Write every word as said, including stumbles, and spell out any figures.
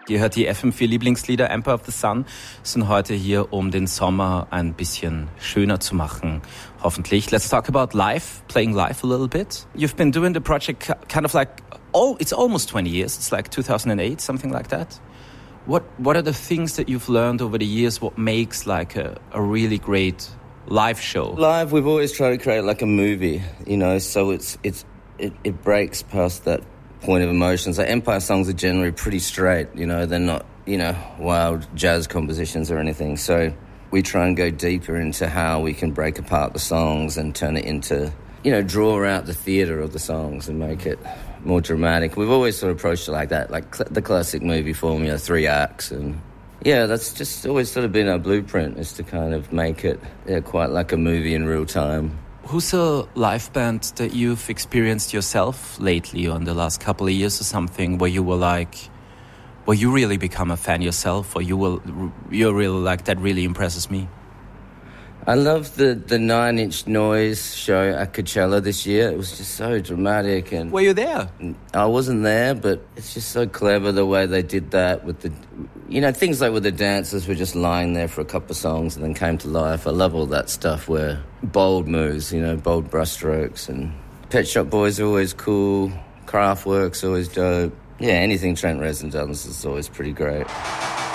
Ihr hört die F M vier Lieblingslieder Empire of the Sun, sind heute hier, um den Sommer ein bisschen schöner zu machen, hoffentlich. Let's talk about life, playing live a little bit. You've been doing the project kind of like, oh, it's almost twenty years. It's like two thousand eight, something like that. What What are the things that you've learned over the years? What makes like a, a really great live show? Live, we've always tried to create like a movie, you know, so it's it's it, it breaks past that point of emotions. Like Empire songs are generally pretty straight, you know, they're not, you know, wild jazz compositions or anything. So we try and go deeper into how we can break apart the songs and turn it into, you know, draw out the theatre of the songs and make it more dramatic. We've always sort of approached it like that, like cl- the classic movie formula, three acts. And yeah, that's just always sort of been our blueprint, is to kind of make it yeah, quite like a movie in real time. Who's a live band that you've experienced yourself lately, or in the last couple of years or something, where you were like, where you really become a fan yourself, or you will, you're really like, that really impresses me? I love the, the Nine Inch Noise show at Coachella this year. It was just so dramatic. And were you there? I wasn't there, but it's just so clever the way they did that with the, you know, things like with the dancers were just lying there for a couple of songs and then came to life. I love all that stuff where bold moves, you know, bold brushstrokes. And Pet Shop Boys are always cool. Kraftwerk's always dope. Yeah, anything Trent Reznor does is always pretty great.